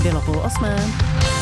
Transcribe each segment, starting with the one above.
Bylo 7:30.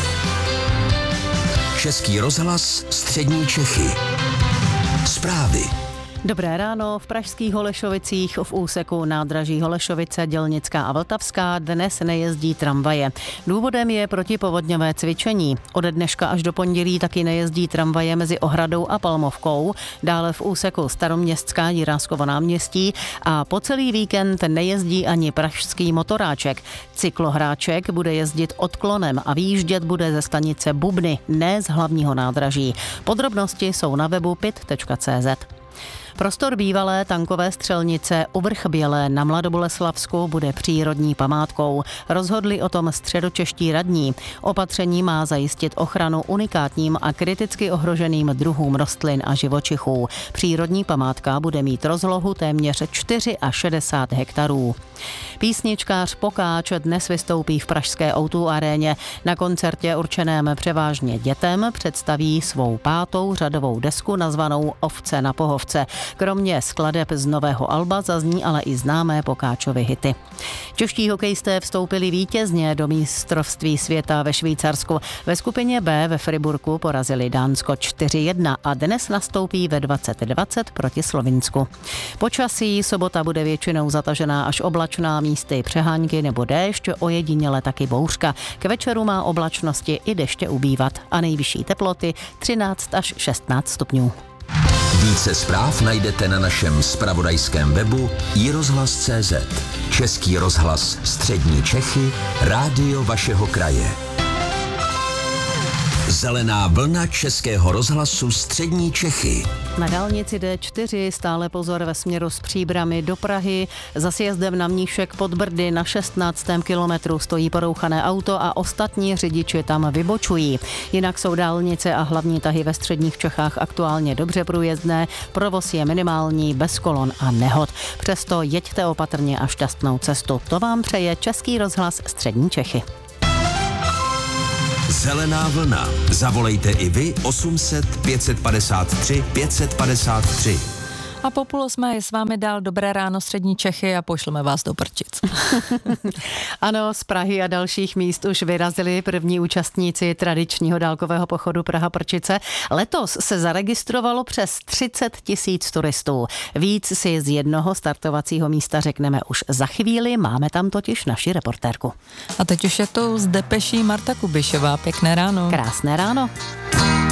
Český rozhlas Střední Čechy. Zprávy. Dobré ráno. V pražských Holešovicích v úseku nádraží Holešovice, Dělnická a Vltavská dnes nejezdí tramvaje. Důvodem je protipovodňové cvičení. Ode dneška až do pondělí taky nejezdí tramvaje mezi Ohradou a Palmovkou, dále v úseku Staroměstská Jiráskovo náměstí a po celý víkend nejezdí ani pražský motoráček. Cyklohráček bude jezdit odklonem a výjíždět bude ze stanice Bubny, ne z hlavního nádraží. Podrobnosti jsou na webu pit.cz. Prostor bývalé tankové střelnice u Vrchbělé na Mladoboleslavsku bude přírodní památkou. Rozhodli o tom středočeští radní. Opatření má zajistit ochranu unikátním a kriticky ohroženým druhům rostlin a živočichů. Přírodní památka bude mít rozlohu téměř 64 hektarů. Písničkář Pokáč dnes vystoupí v pražské O2 aréně. Na koncertě určeném převážně dětem představí svou 5. řadovou desku nazvanou Ovce na pohovce. Kromě skladeb z nového alba zazní ale i známé Pokáčovy hity. Čeští hokejisté vstoupili vítězně do mistrovství světa ve Švýcarsku. Ve skupině B ve Friburku porazili Dánsko 4-1 a dnes nastoupí ve 20:20 proti Slovinsku. Počasí sobota bude většinou zatažená až oblačná, místy přehánky nebo déšť, ojediněle taky bouřka. K večeru má oblačnosti i deště ubývat a nejvyšší teploty 13 až 16 stupňů. Více zpráv najdete na našem zpravodajském webu iRozhlas.cz. Český rozhlas Střední Čechy, rádio vašeho kraje. Zelená vlna Českého rozhlasu Střední Čechy. Na dálnici D4 stále pozor ve směru z Příbrami do Prahy. Za sjezdem na Mníšek pod Brdy na 16. kilometru stojí porouchané auto a ostatní řidiči tam vybočují. Jinak jsou dálnice a hlavní tahy ve středních Čechách aktuálně dobře průjezdné. Provoz je minimální, bez kolon a nehod. Přesto jeďte opatrně a šťastnou cestu. To vám přeje Český rozhlas Střední Čechy. Zelená vlna. Zavolejte i vy 800 553 553. A po 7:30 je s vámi dál Dobré ráno Střední Čechy a pošleme vás do Prčic. Ano, z Prahy a dalších míst už vyrazili první účastníci tradičního dálkového pochodu Praha-Prčice. Letos se zaregistrovalo přes 30 000 turistů. Víc si z jednoho startovacího místa řekneme už za chvíli, máme tam totiž naši reportérku. A teď už je to z Depeší Marta Kubišová. Pěkné ráno. Krásné ráno.